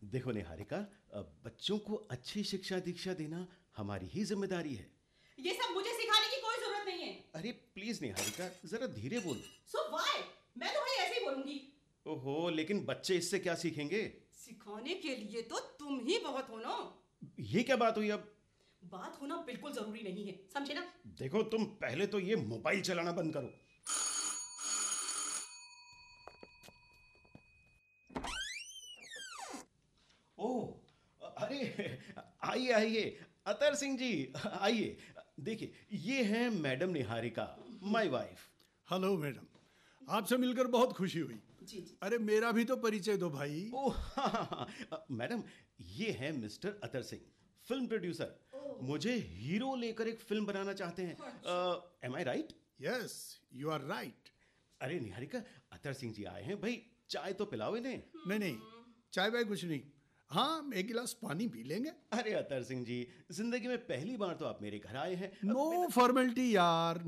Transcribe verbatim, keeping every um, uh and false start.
देखो निहारिका, बच्चों को अच्छी शिक्षा दीक्षा देना हमारी ही जिम्मेदारी है। ये सब मुझे सिखाने की कोई जरूरत नहीं है। अरे प्लीज निहारिका, जरा धीरे बोलो। So why? मैं तो भाई ऐसे ही बोलूंगी। ओहो, लेकिन बच्चे इससे क्या सीखेंगे? सिखाने के लिए तो तुम ही बहुत हो ना। ये क्या बात हुई? अब बात होना बिल्कुल जरूरी नहीं है, समझे ना? देखो, तुम पहले तो ये मोबाइल चलाना बंद करो। ओह, अरे आइए आइए अतर सिंह जी, आइए। देखिए, ये है madam Niharika, my wife. Hello madam, आपसे मिलकर बहुत खुशी हुई। जी जी। अरे मेरा भी तो परिचय दो भाई। ओह हाँ, हाँ, हाँ, मैडम, ये है mister Atar Singh, film producer. मुझे हीरो लेकर एक फिल्म बनाना चाहते हैं। M I right? Yes, you are right. अरे निहारिका, अतर सिंह जी आए हैं, भाई चाय तो पिलाओ इन्हें। नहीं नहीं, चाय वाय कुछ नहीं। हाँ, एक गिलास पानी पी लेंगे। अरे अतर सिंह जी, जिंदगी में पहली बार तो आप मेरे घर आए हैं। नो फॉर्मेलिटी यार,